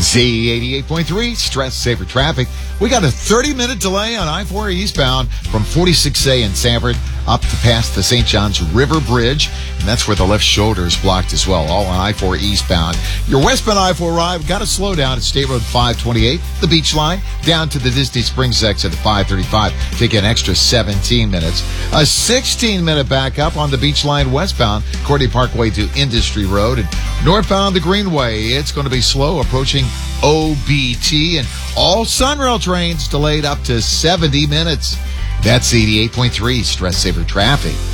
Z88.3, Stress Saver Traffic. We got a 30-minute delay on I-4 eastbound from 46A in Sanford up to past the St. Johns River Bridge, and that's where the left shoulder is blocked as well, all on I-4 eastbound. Your westbound I-4 ride, got to slow down at State Road 528, the Beach Line, down to the Disney Springs exit at 535. Take an extra 17 minutes. A 16-minute backup on the Beach Line westbound, Courtney Parkway to Industry Road, and northbound the Greenway. It's going to be slow approaching OBT, and all Sunrail trains delayed up to 70 minutes. That's 88.3 Stress Saver Traffic.